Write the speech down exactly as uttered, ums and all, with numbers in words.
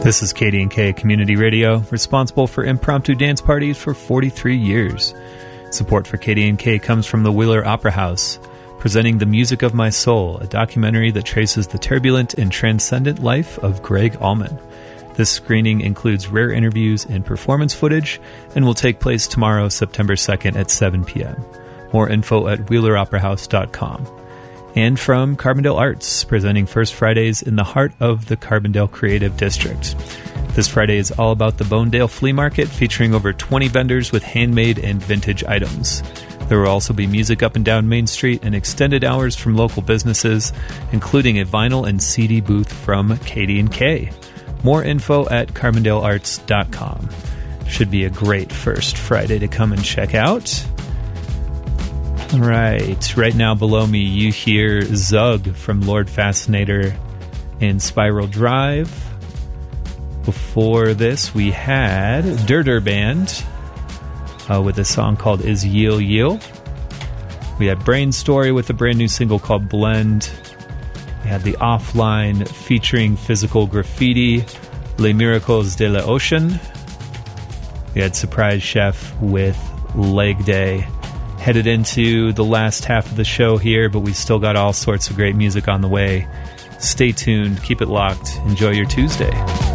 This is K D and K Community Radio, responsible for impromptu dance parties for forty-three years. Support for K D and K comes from the Wheeler Opera House, presenting The Music of My Soul, a documentary that traces the turbulent and transcendent life of Gregg Allman. This screening includes rare interviews and performance footage and will take place tomorrow, September second at seven p.m. More info at wheeler opera house dot com. And from Carbondale Arts, presenting First Fridays in the heart of the Carbondale Creative District. This Friday is all about the Bonedale Flea Market, featuring over twenty vendors with handmade and vintage items. There will also be music up and down Main Street and extended hours from local businesses, including a vinyl and C D booth from K D and K. More info at carbondale arts dot com. Should be a great First Friday to come and check out. Right, right now below me you hear Zug from Lord Fascinator and Spiral Drive. Before this we had Durdur Band uh, with a song called Is Yeel Yeel. We had Brain Story with a brand new single called Blend. We had The Offline featuring Physical Graffiti, Les Miracles de l'Ocean. We had Surprise Chef with Leg Day. Headed into the last half of the show here, but we still got all sorts of great music on the way. Stay tuned, keep it locked, enjoy your Tuesday.